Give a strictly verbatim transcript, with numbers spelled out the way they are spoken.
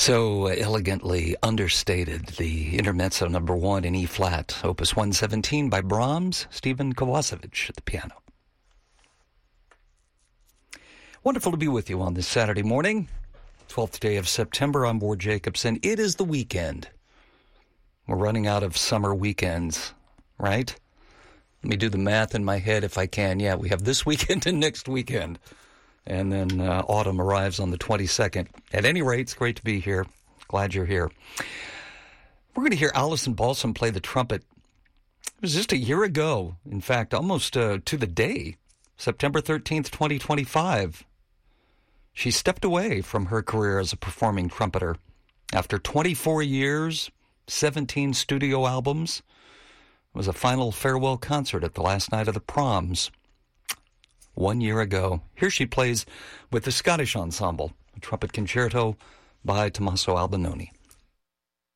So elegantly understated, the Intermezzo number one in E-flat, Opus one seventeen by Brahms, Stephen Kovacevic at the piano. Wonderful to be with you on this Saturday morning, twelfth day of September. I'm Ward Jacobson. It is the weekend. We're running out of summer weekends, right? Let me do the math in my head if I can. Yeah, we have this weekend and next weekend. And then uh, autumn arrives on the twenty-second. At any rate, it's great to be here. Glad you're here. We're going to hear Alison Balsom play the trumpet. It was just a year ago, in fact, almost uh, to the day, September thirteenth, twenty twenty-five. She stepped away from her career as a performing trumpeter. After twenty-four years, seventeen studio albums, it was a final farewell concert at the last night of the Proms. One year ago. Here she plays with the Scottish Ensemble, a trumpet concerto by Tommaso Albinoni.